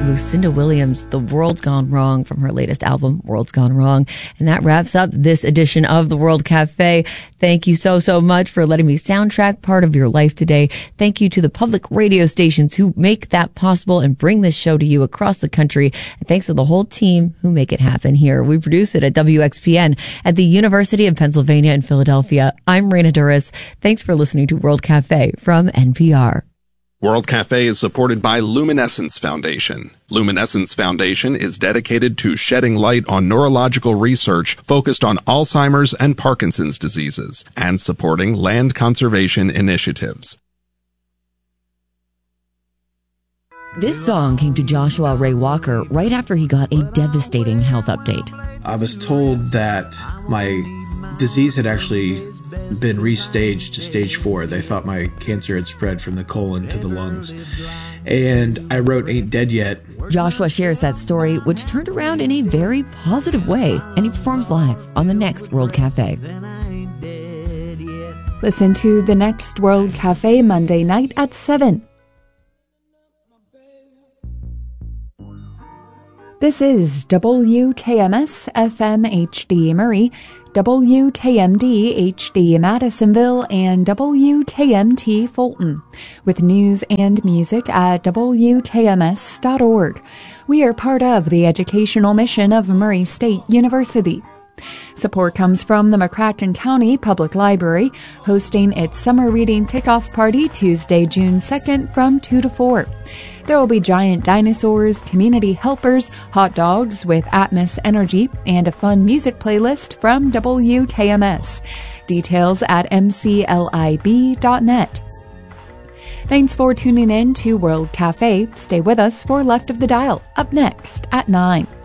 Lucinda Williams, The World's Gone Wrong, from her latest album, World's Gone Wrong. And that wraps up this edition of The World Cafe. Thank you so much for letting me soundtrack part of your life today. Thank you to the public radio stations who make that possible and bring this show to you across the country. And thanks to the whole team who make it happen here. We produce it at WXPN at the University of Pennsylvania in Philadelphia. I'm Raina Duras. Thanks for listening to World Cafe from NPR. World Cafe is supported by Luminescence Foundation. Luminescence Foundation is dedicated to shedding light on neurological research focused on Alzheimer's and Parkinson's diseases and supporting land conservation initiatives. This song came to Joshua Ray Walker right after he got a devastating health update. I was told that my disease had actually been restaged to stage 4. They thought my cancer had spread from the colon to the lungs. And I wrote Ain't Dead Yet. Joshua shares that story, which turned around in a very positive way, and he performs live on the next World Cafe. Listen to the next World Cafe Monday night at 7. This is WKMS FM HD Murray, WKMD HD Madisonville, and WKMT Fulton, with news and music at WKMS.org. We are part of the educational mission of Murray State University. Support comes from the McCracken County Public Library, hosting its summer reading kickoff party Tuesday, June 2nd from 2 to 4. There will be giant dinosaurs, community helpers, hot dogs with Atmos Energy, and a fun music playlist from WKMS. Details at mclib.net. Thanks for tuning in to World Cafe. Stay with us for Left of the Dial, up next at 9.